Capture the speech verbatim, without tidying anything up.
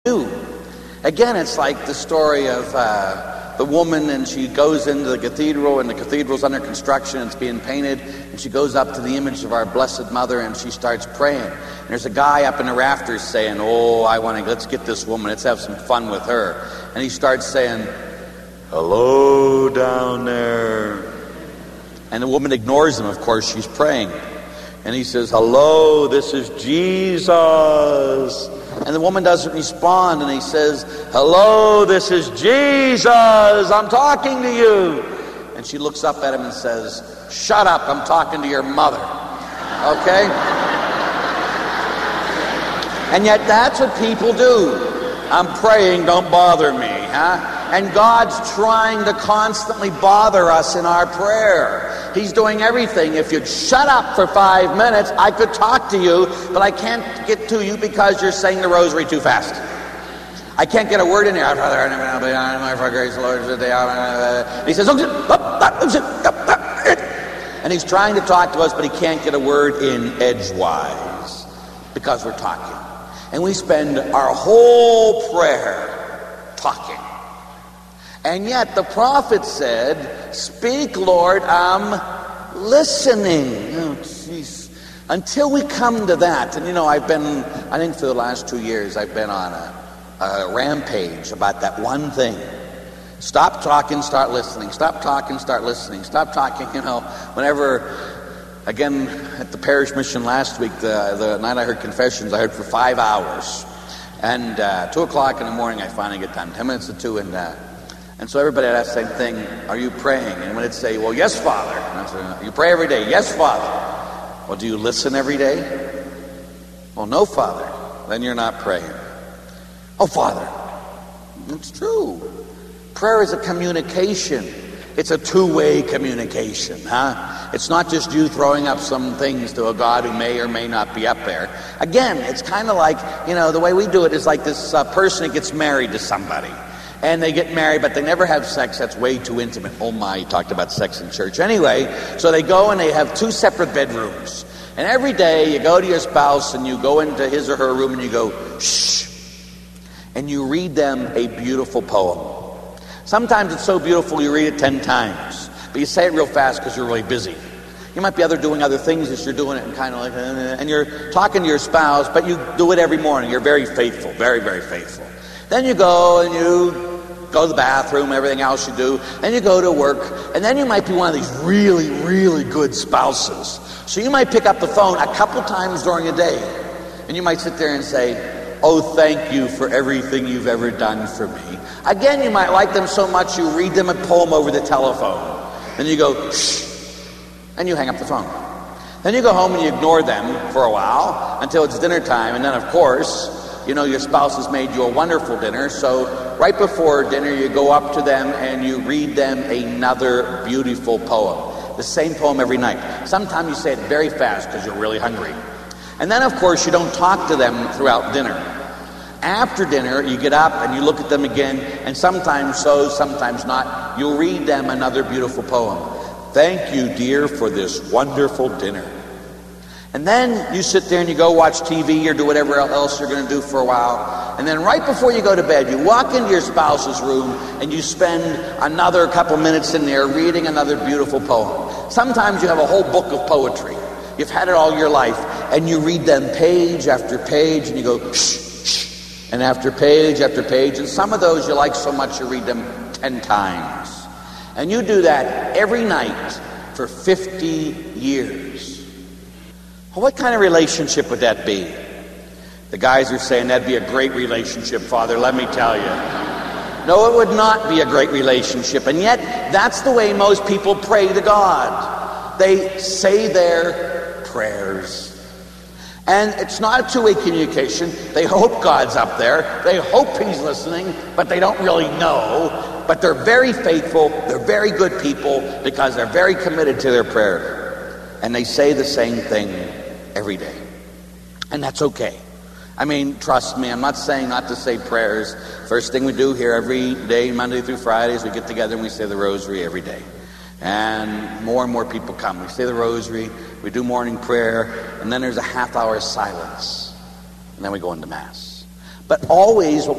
do. Again, it's like the story of uh, the woman, and she goes into the cathedral, and the cathedral's under construction, it's being painted, and she goes up to the image of our Blessed Mother, and she starts praying. And there's a guy up in the rafters saying, oh, I want to, let's get this woman, let's have some fun with her. And he starts saying, hello down there. And the woman ignores him, of course, she's praying. And he says, hello, this is Jesus. And the woman doesn't respond, and he says, hello, this is Jesus, I'm talking to you. And she looks up at him and says, shut up, I'm talking to your mother. Okay? And yet that's what people do. I'm praying, don't bother me, huh? And God's trying to constantly bother us in our prayer. He's doing everything. If you'd shut up for five minutes, I could talk to you, but I can't get to you because you're saying the rosary too fast. I can't get a word in here. He says, and he's trying to talk to us, but he can't get a word in edgewise because we're talking. And we spend our whole prayer talking. And yet the prophet said, speak, Lord, I'm listening. Oh, jeez. Until we come to that, and you know, I've been, I think for the last two years, I've been on a, a rampage about that one thing. Stop talking, start listening. Stop talking, start listening. Stop talking, you know, whenever, again, at the parish mission last week, the, the night I heard confessions, I heard for five hours. And uh, two o'clock in the morning, I finally get done, ten minutes to two, and uh, And so everybody had asked the same thing, are you praying? And when it'd say, well, yes, Father. And I'd say, you pray every day? Yes, Father. Well, do you listen every day? Well, no, Father. Then you're not praying. Oh, Father. It's true. Prayer is a communication. It's a two-way communication, huh? It's not just you throwing up some things to a God who may or may not be up there. Again, it's kind of like, you know, the way we do it is like this uh, person that gets married to somebody. And they get married, but they never have sex. That's way too intimate. Oh my, you talked about sex in church. Anyway, so they go and they have two separate bedrooms. And every day you go to your spouse and you go into his or her room and you go, shh. And you read them a beautiful poem. Sometimes it's so beautiful you read it ten times. But you say it real fast because you're really busy. You might be other doing other things as you're doing it and kind of like, and you're talking to your spouse, but you do it every morning. You're very faithful, very, very faithful. Then you go and you go to the bathroom, everything else you do. Then you go to work. And then you might be one of these really, really good spouses. So you might pick up the phone a couple times during a day. And you might sit there and say, oh, thank you for everything you've ever done for me. Again, you might like them so much you read them a poem over the telephone. Then you go, shh. And you hang up the phone. Then you go home and you ignore them for a while until it's dinner time. And then, of course, you know, your spouse has made you a wonderful dinner, so right before dinner you go up to them and you read them another beautiful poem. The same poem every night. Sometimes you say it very fast because you're really hungry. And then, of course, you don't talk to them throughout dinner. After dinner, you get up and you look at them again, and sometimes so, sometimes not. You'll read them another beautiful poem. Thank you, dear, for this wonderful dinner. And then you sit there and you go watch T V or do whatever else you're going to do for a while. And then right before you go to bed, you walk into your spouse's room and you spend another couple minutes in there reading another beautiful poem. Sometimes you have a whole book of poetry. You've had it all your life. And you read them page after page and you go, shh, shh. And after page after page. And some of those you like so much you read them ten times. And you do that every night for fifty years. Well, what kind of relationship would that be? The guys are saying that'd be a great relationship, Father, let me tell you. No, it would not be a great relationship. And yet, that's the way most people pray to God. They say their prayers. And it's not a two-way communication. They hope God's up there. They hope He's listening, but they don't really know. But they're very faithful. They're very good people because they're very committed to their prayer. And they say the same thing every day. And that's okay. I mean, trust me, I'm not saying not to say prayers. First thing we do here every day, Monday through Friday, is we get together and we say the rosary every day. And more and more people come. We say the rosary, we do morning prayer, and then there's a half hour silence. And then we go into Mass. But always what